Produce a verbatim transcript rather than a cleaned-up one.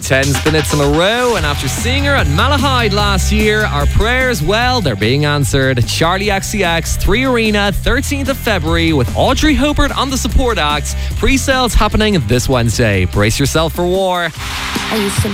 ten minutes in a row, and after seeing her at Malahide last year, our prayers, well, they're being answered. Charlie X C X, three Arena, thirteenth of February, with Audrey Hopert on the support act. Pre-sales happening this Wednesday. Brace yourself for war. I used to